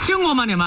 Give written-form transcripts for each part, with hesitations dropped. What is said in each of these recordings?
听过吗？你们？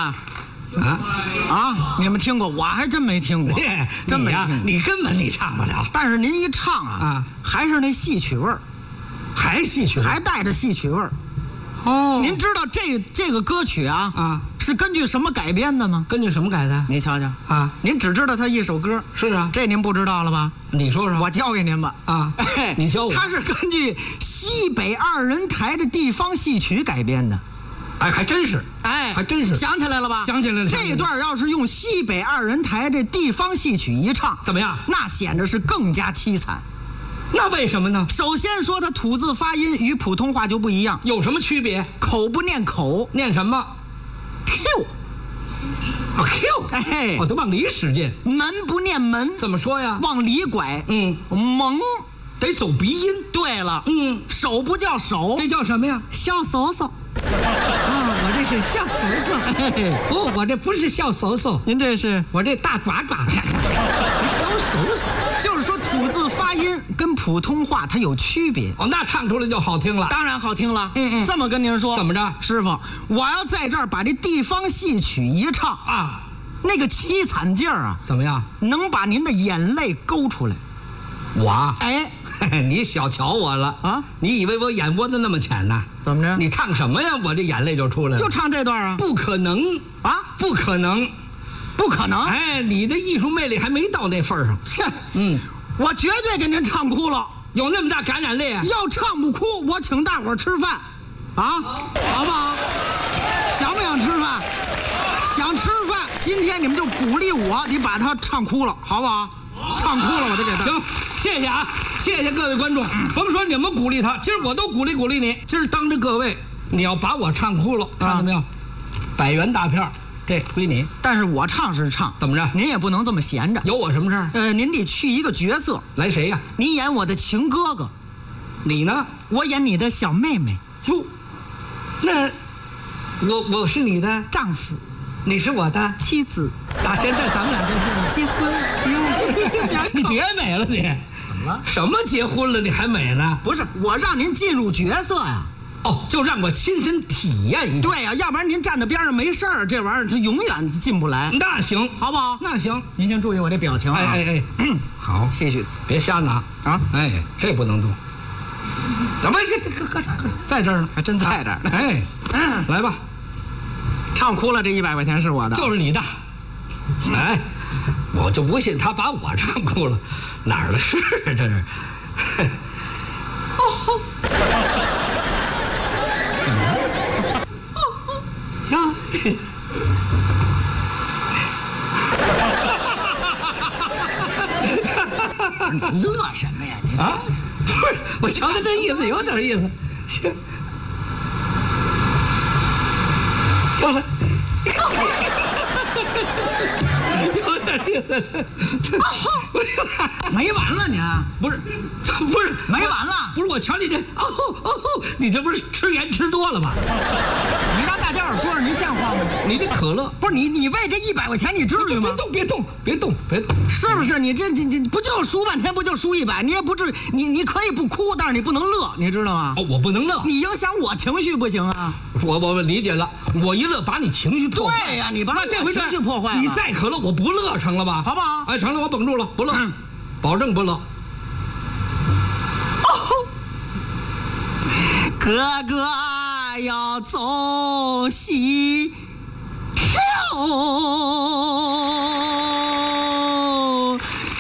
你们听过？我还真没听过，真没听过。 你根本唱不了。 但是您一唱啊，还是那戏曲味儿， 还戏曲， 还带着戏曲味儿。 哦， 您知道这个歌曲是根据什么改编的吗？ 根据什么改的？ 您瞧瞧您只知道它一首歌。 是啊， 这您不知道了吧？ 你说说， 我教给您吧。 你教我。 它是根据西北二人台的地方戏曲改编的。 还真是，还真是。 想起来了吧？ 想起来了。 这一段要是用西北二人台这地方戏曲一唱， 怎么样？ 那显得是更加凄惨。 那为什么呢？ 首先说它吐字发音与普通话就不一样， 有什么区别？ 口不念口， 念什么 ？Q。 Q。我都往里使劲。 门不念门， 怎么说呀？ 往里拐。蒙。 得走鼻音。 对了。手不叫手， 这叫什么呀？ 小手手。 我这是小手手。不，我这不是小手手。 您这是？ 我这大爪爪。小手手。 就是说吐字发音跟普通话它有区别。 那唱出来就好听了。 当然好听了。这么跟您说。 怎么着？ 师傅，我要在这儿把这地方戏曲一唱那个凄惨劲儿怎么样？ 能把您的眼泪勾出来。 我？你小瞧我了你以为我眼窝子那么浅呢？ 怎么着？ 你唱什么呀？我这眼泪就出来了。 就唱这段不可能不可能， 不可能！ 你的艺术魅力还没到那份上。 我绝对给您唱哭了， 有那么大感染力啊！ 要唱不哭，我请大伙儿吃饭，好不好？想不想吃饭？想吃饭，今天你们就鼓励我，你把它唱哭了，好不好？唱哭了我就给他。 行，谢谢谢谢各位观众。甭说你们鼓励他，今儿我都鼓励鼓励你。今儿当着各位，你要把我唱哭了，看到没有？100元大票，这归你。 但是我唱是唱， 怎么着？ 您也不能这么闲着。 有我什么事儿？ 您得去一个角色。 来谁呀？ 您演我的情哥哥， 你呢？ 我演你的小妹妹。 哟，那我是你的丈夫。 你是我的妻子。 打现在咱们俩就是结婚。 你别美了你。 怎么了？ 什么结婚了你还美呢？ 不是，我让您进入角色呀。 就让我亲身体验一下。 对呀，要不然您站在边上没事儿，这玩意儿它永远进不来。 那行， 好不好？ 那行， 您先注意我这表情。 好， 谢谢。 别瞎拿这不能动。怎么这搁啥？在这儿呢， 还真在这儿。 来吧。 唱哭了，这100块钱是我的， 就是你的。我就不信他把我唱哭了，哪儿的事这是？ 你乐什么呀你？ 不是，我瞧他这意思有点意思。行了，有点意思。 没完了你？ 不是没完了？ 不是，我瞧你这你这不是吃盐吃多了吧？ 你让大家伙说说您像话吗？ 你这可乐不是你为这100块钱你至于吗？ 别动， 是不是？你这不就输半天不就输100？你也不至于，你可以不哭，但是你不能乐，你知道吗？ 我不能乐， 你影响我情绪不行啊！ 我理解了，我一乐把你情绪破坏。 对呀，你把这回情绪破坏了。 你再可乐，我不乐成了吧？ 好不好？ 成了，我绷住了，不乐，保证不乐。 哥哥要走西